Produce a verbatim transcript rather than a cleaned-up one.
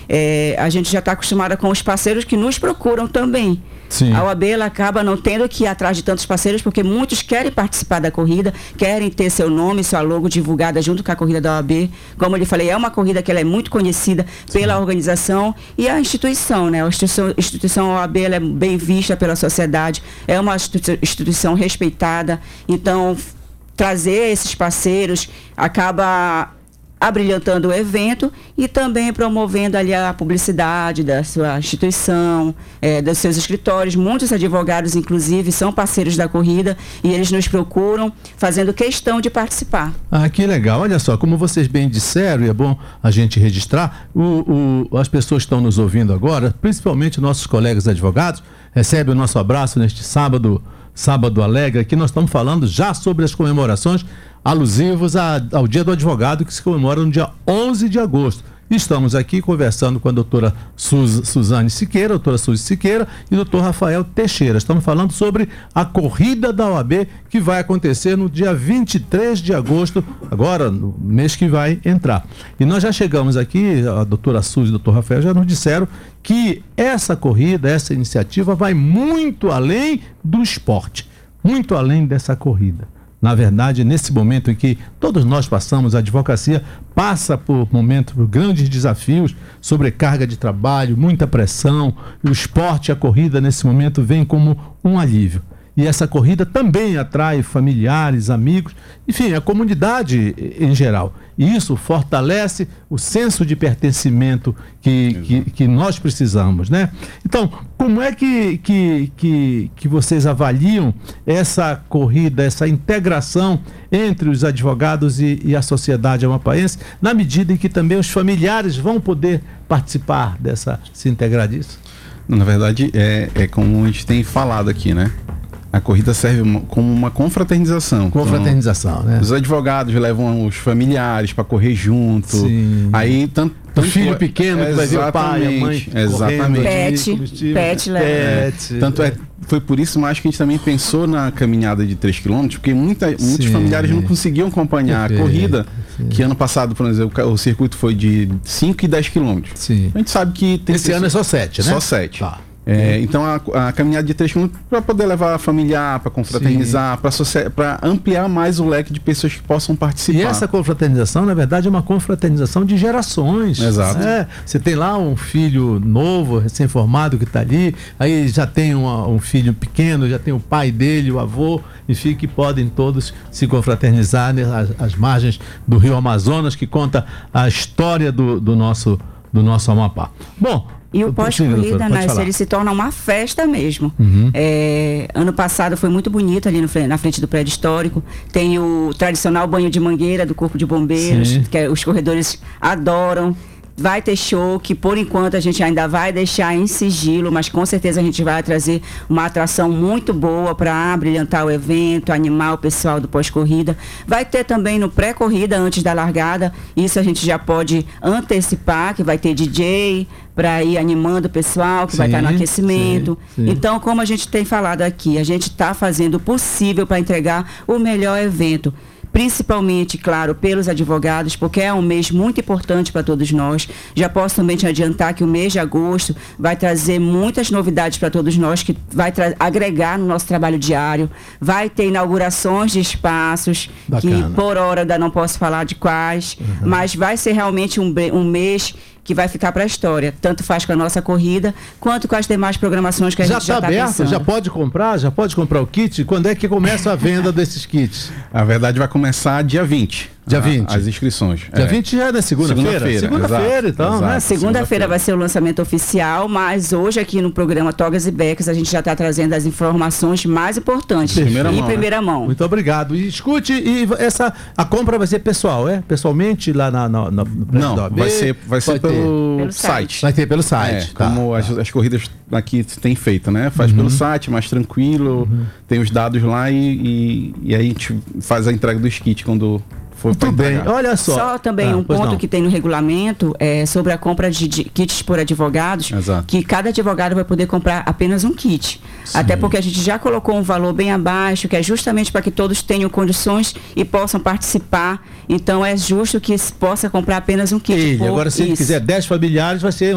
é, a gente já está acostumada com os parceiros que nos procuram também. Sim. A O A B ela acaba não tendo que ir atrás de tantos parceiros, porque muitos querem participar da corrida, querem ter seu nome, sua logo divulgada junto com a corrida da O A B. Como eu lhe falei, é uma corrida que ela é muito conhecida pela Sim. organização e a instituição, né? A instituição, instituição O A B ela é bem vista pela sociedade, é uma instituição respeitada, então trazer esses parceiros acaba abrilhantando o evento e também promovendo ali a publicidade da sua instituição, é, dos seus escritórios. Muitos advogados, inclusive, são parceiros da corrida e eles nos procuram fazendo questão de participar. Ah, que legal. Olha só, como vocês bem disseram, e é bom a gente registrar, o, o, as pessoas que estão nos ouvindo agora, principalmente nossos colegas advogados, recebem o nosso abraço neste sábado, sábado alegre, que nós estamos falando já sobre as comemorações alusivos a, ao Dia do Advogado, que se comemora no dia onze de agosto. Estamos aqui conversando com a doutora Suz, Suzane Siqueira, doutora Suzy Siqueira e doutor Rafael Teixeira. Estamos falando sobre a corrida da O A B, que vai acontecer no dia vinte e três de agosto, agora no mês que vai entrar. E nós já chegamos aqui, a doutora Suzy e o doutor Rafael já nos disseram que essa corrida, essa iniciativa vai muito além do esporte, muito além dessa corrida. Na verdade, nesse momento em que todos nós passamos, a advocacia passa por momentos, por grandes desafios, sobrecarga de trabalho, muita pressão, e o esporte, a corrida nesse momento vem como um alívio. E essa corrida também atrai familiares, amigos, enfim, a comunidade em geral. E isso fortalece o senso de pertencimento que, que, que nós precisamos, né? Então, como é que, que, que, que vocês avaliam essa corrida, essa integração entre os advogados e, e a sociedade amapaense, na medida em que também os familiares vão poder participar dessa, se integrar disso? Na verdade, é, é como a gente tem falado aqui, né? A corrida serve uma, como uma confraternização. Confraternização, então, né? Os advogados levam os familiares para correr junto. Sim. Aí, tanto, o filho pequeno que vai ver o pai, a mãe. Exatamente. Pet, pet, leva. É, tanto é, foi por isso mais que a gente também pensou na caminhada de três quilômetros, porque muita, muitos Sim. familiares não conseguiam acompanhar Perfeito. a corrida, Sim. que ano passado, por exemplo, o, o circuito foi de cinco e dez quilômetros. Sim. A gente sabe que... Tem Esse ano é só sete, né? Só sete. Tá. É, então a, a caminhada de três quilômetros para poder levar a familiar, para confraternizar, para ampliar mais o leque de pessoas que possam participar. E essa confraternização, na verdade, é uma confraternização de gerações. Exato. É, você tem lá um filho novo, recém-formado que está ali, aí já tem uma, um filho pequeno, já tem o pai dele, o avô, enfim, que podem todos se confraternizar às, às margens do Rio Amazonas, que conta a história do, do, nosso, do nosso Amapá. Bom, e o pós-corrida, né, ele se torna uma festa mesmo. Uhum. É, ano passado foi muito bonito ali no, na frente do prédio histórico. Tem o tradicional banho de mangueira do Corpo de Bombeiros, Sim. que é, os corredores adoram. Vai ter show que, por enquanto, a gente ainda vai deixar em sigilo, mas com certeza a gente vai trazer uma atração muito boa para brilhantar o evento, animar o pessoal do pós-corrida. Vai ter também no pré-corrida, antes da largada, isso a gente já pode antecipar, que vai ter D J para ir animando o pessoal, que sim, vai estar no aquecimento. Sim, sim. Então, como a gente tem falado aqui, a gente está fazendo o possível para entregar o melhor evento. Principalmente, claro, pelos advogados, porque é um mês muito importante para todos nós. Já posso também te adiantar que o mês de agosto vai trazer muitas novidades para todos nós, que vai agregar no nosso trabalho diário. Vai ter inaugurações de espaços, Bacana. que por hora ainda não posso falar de quais, uhum. mas vai ser realmente um, um mês que vai ficar para a história, tanto faz com a nossa corrida, quanto com as demais programações que a já gente já está aberto, pensando. Já pode comprar? Já pode comprar o kit? Quando é que começa a venda desses kits? A verdade vai começar dia vinte. Dia vinte? A, as inscrições. Dia é. vinte já é na segunda-feira? Segunda-feira, segunda-feira então, exato, né? Segunda-feira vai ser o lançamento oficial, mas hoje aqui no programa Togas e Becas a gente já está trazendo as informações mais importantes. Primeira em mão, primeira né? mão. Muito obrigado. E escute, e essa, a compra vai ser pessoal, é? Pessoalmente lá na, na, na, no Não, da vai ser, vai ser pelo, pelo site. Vai ter pelo site. É, tá, como tá. As, as corridas aqui tem feito, né? Faz uhum. pelo site, mais tranquilo, uhum. tem os dados lá e, e, e aí a gente faz a entrega dos kits quando for Muito bem, olha só. Só também ah, um ponto não. que tem no regulamento é sobre a compra de, de kits por advogados, Exato. que cada advogado vai poder comprar apenas um kit. Sim. Até porque a gente já colocou um valor bem abaixo, que é justamente para que todos tenham condições e possam participar. Então é justo que se possa comprar apenas um kit. E agora, se ele quiser dez familiares, vai ser